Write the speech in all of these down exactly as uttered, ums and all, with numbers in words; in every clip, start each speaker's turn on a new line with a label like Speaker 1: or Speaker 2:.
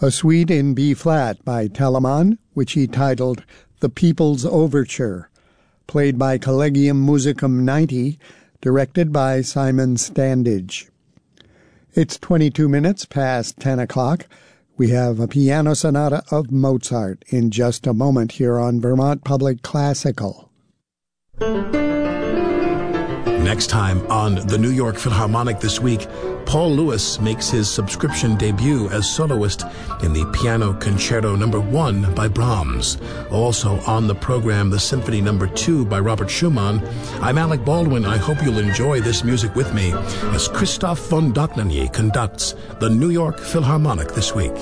Speaker 1: a suite in B-flat by Telemann, which he titled The People's Overture, played by Collegium Musicum ninety, directed by Simon Standage. It's twenty-two minutes past ten o'clock. We have a piano sonata of Mozart in just a moment here on Vermont Public Classical.
Speaker 2: Next time on the New York Philharmonic this week, Paul Lewis makes his subscription debut as soloist in the Piano Concerto Number One by Brahms. Also on the program, the Symphony Number Two by Robert Schumann. I'm Alec Baldwin. I hope you'll enjoy this music with me as Christoph von Dohnanyi conducts the New York Philharmonic this week.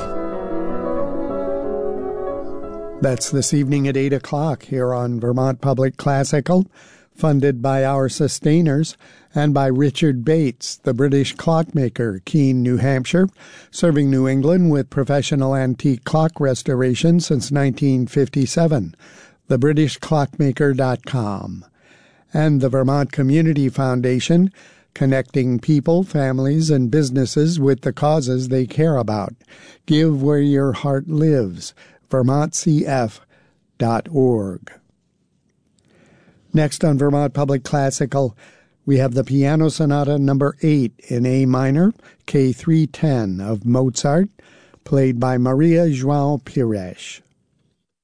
Speaker 1: That's this evening at eight o'clock here on Vermont Public Classical, funded by our sustainers and by Richard Bates, the British clockmaker, Keene, New Hampshire, serving New England with professional antique clock restoration since nineteen fifty-seven, the british clockmaker dot com, and the Vermont Community Foundation, connecting people, families, and businesses with the causes they care about. Give where your heart lives, vermont c f dot org. Next on Vermont Public Classical, we have the Piano Sonata Number eight in A minor, K three ten of Mozart, played by Maria João Pires.